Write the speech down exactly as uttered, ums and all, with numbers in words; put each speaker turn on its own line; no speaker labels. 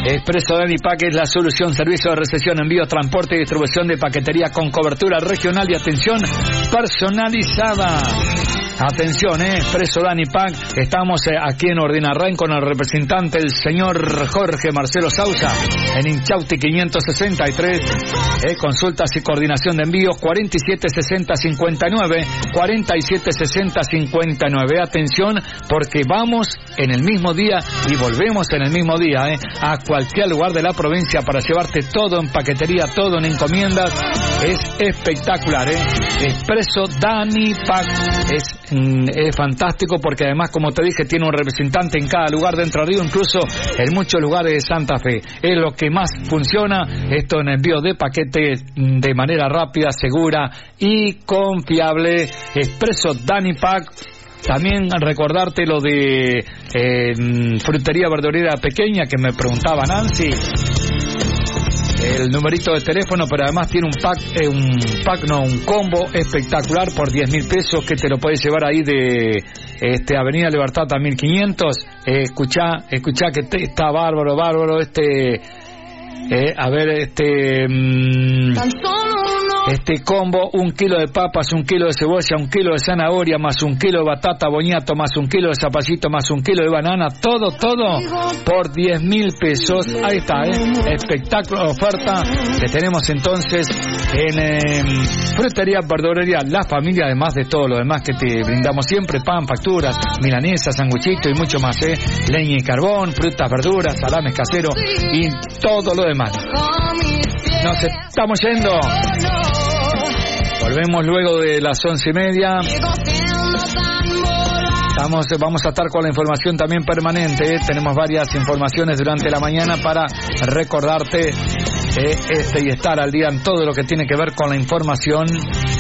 Expreso Dani Pack es la solución, servicio de recepción, envío, transporte y distribución de paquetería con cobertura regional y atención personalizada. Atención, eh, Expreso Dani Pack. Estamos eh, aquí en Ordinarrain con el representante, el señor Jorge Marcelo Sousa, en Inchausti quinientos sesenta y tres. Eh, consultas y coordinación de envíos cuarenta y siete sesenta cincuenta y nueve, cuarenta y siete sesenta cincuenta y nueve. Atención, porque vamos en el mismo día y volvemos en el mismo día, eh, a cualquier lugar de la provincia para llevarte todo en paquetería, todo en encomiendas. Es espectacular, eh. Expreso Dani Pack es Es fantástico porque además, como te dije, tiene un representante en cada lugar de Entre Ríos, incluso en muchos lugares de Santa Fe. Es lo que más funciona, esto en envío de paquetes de manera rápida, segura y confiable. Expreso Dani Pack. También recordarte lo de eh, frutería verdurera pequeña que me preguntaba Nancy. El numerito de teléfono, pero además tiene un pack, eh, un pack, no, un combo espectacular por diez mil pesos que te lo puedes llevar ahí de este Avenida Libertad a mil quinientos. Eh, escuchá, escuchá que te, está bárbaro, bárbaro este, eh, a ver, este, mmm, este combo, un kilo de papas, un kilo de cebolla, un kilo de zanahoria, más un kilo de batata boñato, más un kilo de zapallito, más un kilo de banana, todo, todo por diez mil pesos. Ahí está, ¿eh? Espectáculo, oferta que tenemos entonces en eh, Frutería Verdulería La Familia, además de todo lo demás que te brindamos siempre: pan, facturas, milanesas, sanguchito y mucho más, ¿eh? Leña y carbón, frutas, verduras, salames caseros y todo lo demás. Nos estamos yendo. Volvemos luego de las once y media. Estamos, vamos a estar con la información también permanente, ¿eh? Tenemos varias informaciones durante la mañana para recordarte eh, este y estar al día en todo lo que tiene que ver con la información